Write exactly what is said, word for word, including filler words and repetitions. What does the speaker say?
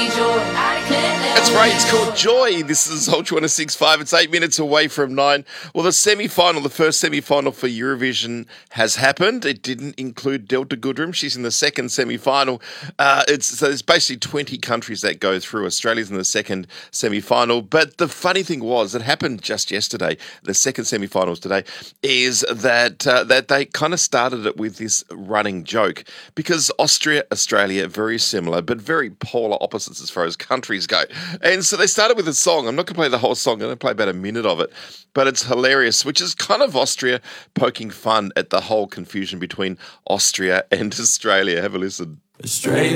That's right, it's called Joy. This is Ultra one oh six point five. It's eight minutes away from nine. Well, the semi-final, the first semi-final for Eurovision has happened. It didn't include Delta Goodrem. She's in the second semi-final. Uh, it's, so there's basically twenty countries that go through. Australia's in the second semi-final. But the funny thing was, it happened just yesterday, the second semi-finals today, is that, uh, that they kind of started it with this running joke. Because Austria, Australia, very similar, but very polar opposites as far as countries go. And so they started with a song. I'm not going to play the whole song. I'm going to play about a minute of it. But it's hilarious, which is kind of Austria poking fun at the whole confusion between Austria and Australia. Have a listen. Australia.